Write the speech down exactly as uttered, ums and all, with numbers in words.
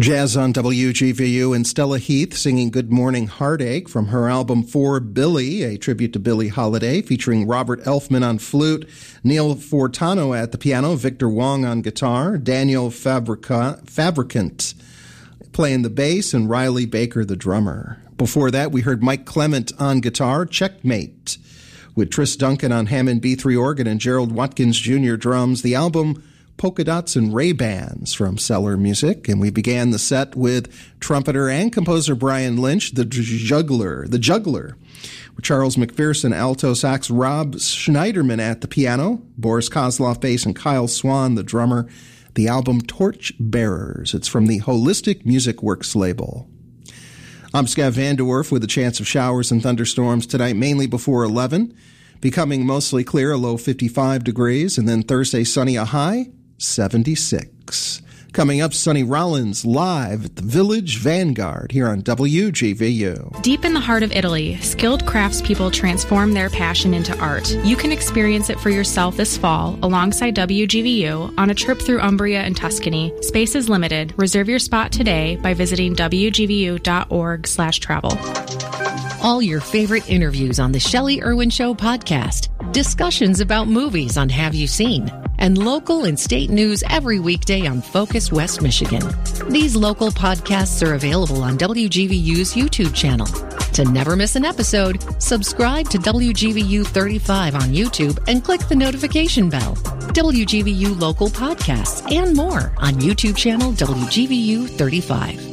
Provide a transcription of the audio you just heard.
Jazz on W G V U and Stella Heath singing Good Morning Heartache from her album For Billy, a tribute to Billie Holiday, featuring Robert Elfman on flute, Neil Fortano at the piano, Victor Wong on guitar, Daniel Fabrica- Fabricant playing the bass, and Riley Baker the drummer. Before that, we heard Mike Clement on guitar, Checkmate, with Tris Duncan on Hammond B three organ and Gerald Watkins Junior drums. The album Polka Dots and Ray-Bans from Cellar Music. And we began the set with trumpeter and composer Brian Lynch, the juggler, the juggler, with Charles McPherson, alto sax, Rob Schneiderman at the piano, Boris Kozlov bass, and Kyle Swan, the drummer. The album Torch Bearers. It's from the Holistic Music Works label. I'm Scott Van Der Werf with a chance of showers and thunderstorms tonight, mainly before eleven. Becoming mostly clear, a low fifty-five degrees, and then Thursday sunny, a high seventy-six. Coming up, Sonny Rollins live at the Village Vanguard here on W G V U. Deep in the heart of Italy, skilled craftspeople transform their passion into art. You can experience it for yourself this fall alongside W G V U on a trip through Umbria and Tuscany. Space is limited. Reserve your spot today by visiting W G V U dot org slash travel. All your favorite interviews on the Shelley Irwin Show podcast, discussions about movies on Have You Seen, and local and state news every weekday on Focus West Michigan. These local podcasts are available on W G V U's YouTube channel. To never miss an episode, subscribe to W G V U thirty-five on YouTube and click the notification bell. W G V U local podcasts and more on YouTube channel W G V U thirty-five.